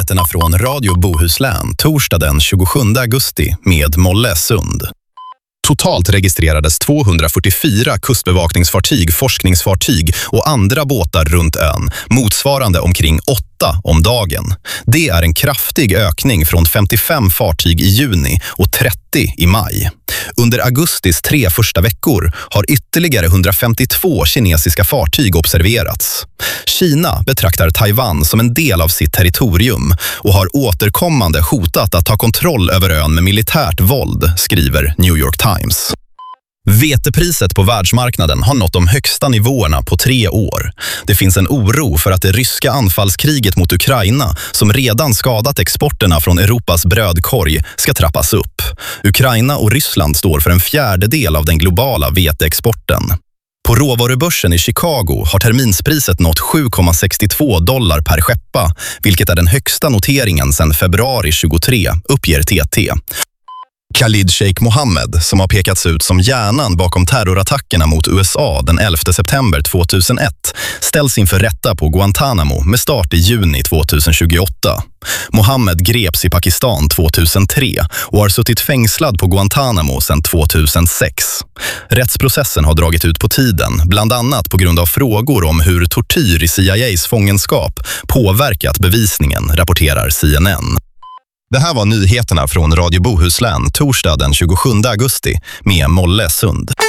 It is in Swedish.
nyheterna från Radio Bohuslän torsdag den 27 augusti med Molle Sund. Totalt registrerades 244 kustbevakningsfartyg, forskningsfartyg och andra båtar runt ön, motsvarande omkring 8 om dagen. Det är en kraftig ökning från 55 fartyg i juni och 30 i maj. Under augustis 3 första veckor har ytterligare 152 kinesiska fartyg observerats. Kina betraktar Taiwan som en del av sitt territorium och har återkommande hotat att ta kontroll över ön med militärt våld, skriver New York Times. Vetepriset på världsmarknaden har nått de högsta nivåerna på 3 år. Det finns en oro för att det ryska anfallskriget mot Ukraina, som redan skadat exporterna från Europas brödkorg, ska trappas upp. Ukraina och Ryssland står för en fjärdedel av den globala veteexporten. På råvarubörsen i Chicago har terminspriset nått $7,62 per skeppa, vilket är den högsta noteringen sedan februari 23, uppger TT. Khalid Sheikh Mohammed, som har pekats ut som hjärnan bakom terrorattackerna mot USA den 11 september 2001, ställs inför rätta på Guantanamo med start i juni 2028. Mohammed greps i Pakistan 2003 och har suttit fängslad på Guantanamo sedan 2006. Rättsprocessen har dragit ut på tiden, bland annat på grund av frågor om hur tortyr i CIAs fångenskap påverkat bevisningen, rapporterar CNN. Det här var nyheterna från Radio Bohuslän torsdag den 27 augusti med Molle Sund.